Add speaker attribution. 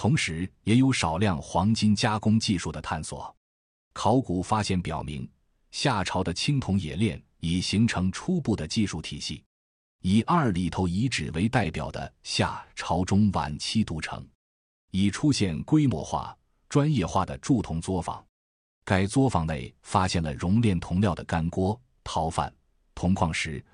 Speaker 1: 同时也有少量黄金加工技术的探索。考古发现表明，夏朝的青铜冶炼已形成初步的技术体系。以二里头遗址为代表的夏朝中晚期都城，已出现规模化、专业化的铸铜作坊。该作坊内发现了熔炼铜料的干锅、陶范、铜矿石、